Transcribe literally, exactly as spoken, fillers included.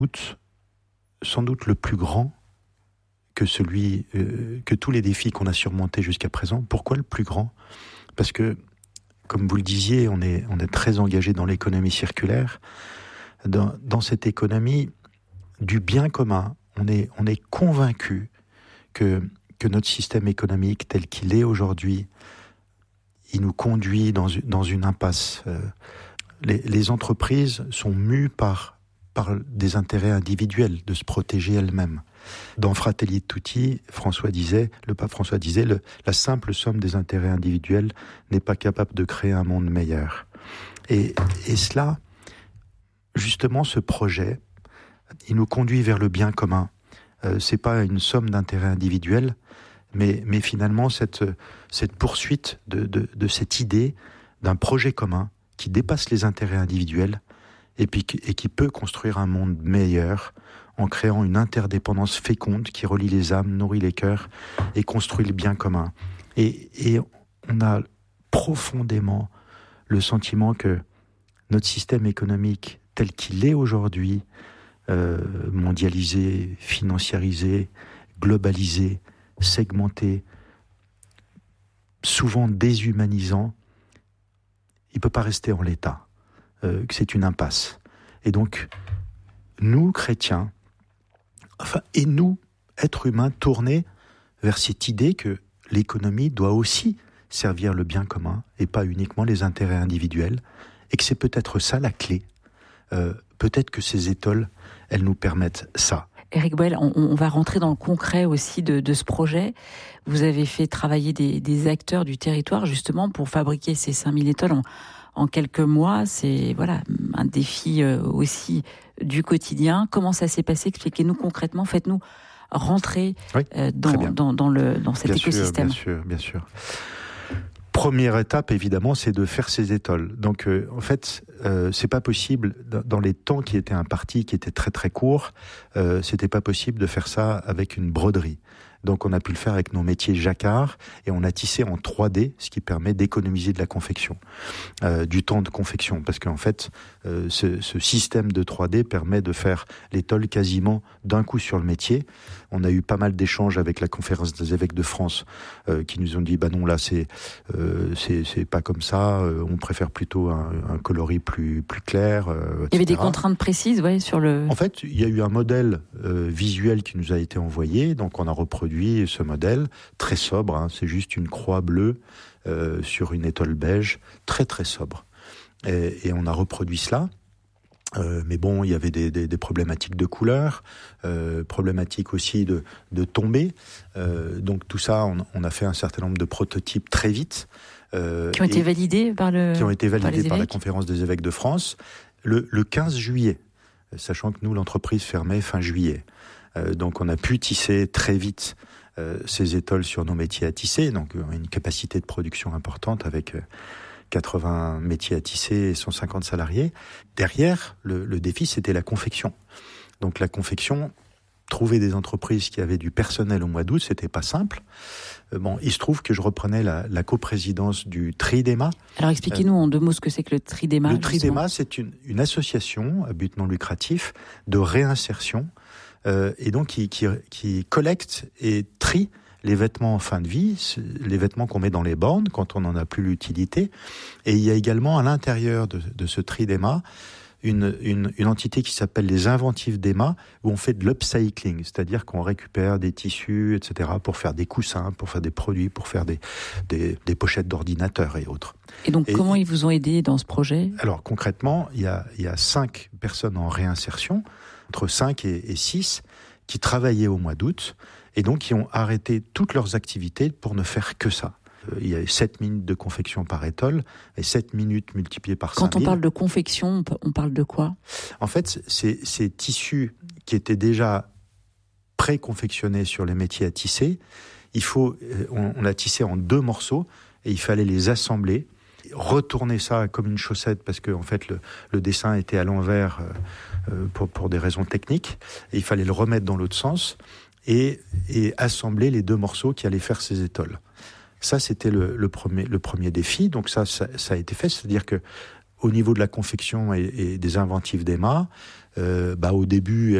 doute, sans doute le plus grand que celui, euh, que tous les défis qu'on a surmontés jusqu'à présent. Pourquoi le plus grand ? Parce que, comme vous le disiez, on est, on est très engagé dans l'économie circulaire. Dans, dans cette économie du bien commun, on est, on est convaincu que, que notre système économique tel qu'il est aujourd'hui, il nous conduit dans, dans une impasse. Euh, les, les entreprises sont mues par, par des intérêts individuels, de se protéger elles-mêmes. Dans Fratelli Tutti, François disait, le pape François disait, le, la simple somme des intérêts individuels n'est pas capable de créer un monde meilleur. Et, et cela, justement, ce projet, il nous conduit vers le bien commun. Euh, c'est pas une somme d'intérêts individuels, mais, mais finalement cette, cette poursuite de, de, de cette idée d'un projet commun qui dépasse les intérêts individuels et, puis, et qui peut construire un monde meilleur en créant une interdépendance féconde qui relie les âmes, nourrit les cœurs et construit le bien commun. Et, et on a profondément le sentiment que notre système économique tel qu'il est aujourd'hui, euh, mondialisé, financiarisé, globalisé, segmenté, souvent déshumanisant, il ne peut pas rester en l'état, euh, que c'est une impasse. Et donc, nous, chrétiens, enfin, et nous, êtres humains, tournés vers cette idée que l'économie doit aussi servir le bien commun et pas uniquement les intérêts individuels, et que c'est peut-être ça la clé. Euh, peut-être que ces étoiles, elles nous permettent ça. Éric Boel, on, on va rentrer dans le concret aussi de, de ce projet. Vous avez fait travailler des, des acteurs du territoire justement pour fabriquer ces cinq mille étoiles en, en quelques mois. C'est voilà un défi euh, aussi du quotidien. Comment ça s'est passé ? Expliquez-nous concrètement. Faites-nous rentrer oui, euh, dans, dans, dans, le, dans cet bien écosystème. Sûr, bien sûr, bien sûr. Première étape, évidemment, c'est de faire ces étoiles. Donc, euh, en fait, euh, c'est pas possible, dans les temps qui étaient impartis, qui étaient très très courts, euh, c'était pas possible de faire ça avec une broderie. Donc, on a pu le faire avec nos métiers jacquard et on a tissé en trois D, ce qui permet d'économiser de la confection, euh, du temps de confection. Parce qu'en fait, euh, ce, ce système de trois D permet de faire l'étole quasiment d'un coup sur le métier. On a eu pas mal d'échanges avec la conférence des évêques de France euh, qui nous ont dit, bah non, là, c'est, euh, c'est, c'est pas comme ça. Euh, on préfère plutôt un, un coloris plus, plus clair, euh, et cetera. Il y avait des contraintes précises, ouais, sur le... En fait, il y a eu un modèle euh, visuel qui nous a été envoyé. Donc, on a reproduit ce modèle, très sobre, hein, c'est juste une croix bleue euh, sur une étole beige, très très sobre. Et, et on a reproduit cela. Euh, mais bon, il y avait des, des, des problématiques de couleur, euh, problématiques aussi de, de tombée. Euh, donc tout ça, on, on a fait un certain nombre de prototypes très vite. Euh, qui ont été validés par le Qui ont été validés par, par la conférence des évêques de France le, le quinze juillet, sachant que nous, l'entreprise fermait fin juillet. Euh, donc on a pu tisser très vite euh, ces étoiles sur nos métiers à tisser, donc euh, une capacité de production importante avec euh, quatre-vingts métiers à tisser et cent cinquante salariés. Derrière, le, le défi, c'était la confection. Donc la confection, trouver des entreprises qui avaient du personnel au mois d'août, c'était pas simple. Euh, bon, il se trouve que je reprenais la, la coprésidence du Tridéma. Alors expliquez-nous euh, en deux mots ce que c'est que le Tridéma. Le Tridéma, c'est une, une association à but non lucratif de réinsertion Euh, et donc qui, qui, qui collecte et trie les vêtements en fin de vie, les vêtements qu'on met dans les bornes quand on n'en a plus l'utilité. Et il y a également à l'intérieur de, de ce Tridéma une, une, une entité qui s'appelle les Inventives d'Emma, où on fait de l'upcycling, c'est-à-dire qu'on récupère des tissus, et cetera, pour faire des coussins, pour faire des produits, pour faire des, des, des pochettes d'ordinateurs et autres. Et donc, et, comment ils vous ont aidé dans ce projet ? Alors, concrètement, il y a, il y a cinq personnes en réinsertion, entre cinq et, et six, qui travaillaient au mois d'août, et donc qui ont arrêté toutes leurs activités pour ne faire que ça. Il y a sept minutes de confection par étole, et sept minutes multipliées par cinq mille. Quand on parle de confection, on parle de quoi ? En fait, c'est ces tissus qui étaient déjà pré-confectionnés sur les métiers à tisser, il faut, on, on l'a tissé en deux morceaux, et il fallait les assembler, retourner ça comme une chaussette, parce que en fait, le, le dessin était à l'envers euh, pour, pour des raisons techniques, et il fallait le remettre dans l'autre sens, et, et assembler les deux morceaux qui allaient faire ces étoles. Ça, c'était le, le, premier, le premier défi. Donc ça, ça, ça a été fait. C'est-à-dire que au niveau de la confection et, et des inventives d'Emma, Euh, bah, au début,